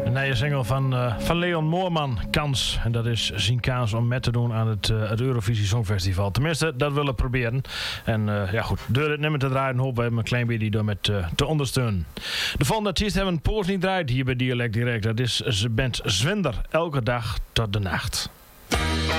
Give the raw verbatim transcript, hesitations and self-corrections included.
Een nieuwe single van, uh, van Leon Moorman, Kans. En dat is zijn kans om met te doen aan het, uh, het Eurovisie Songfestival. Tenminste, dat willen we proberen. En uh, ja goed, door het nummer te draaien hopen we hem een klein beetje door met uh, te ondersteunen. De volgende artiest hebben een poos niet draait hier bij Dialect Direct. Dat is ze band Zwinder, elke dag tot de nacht.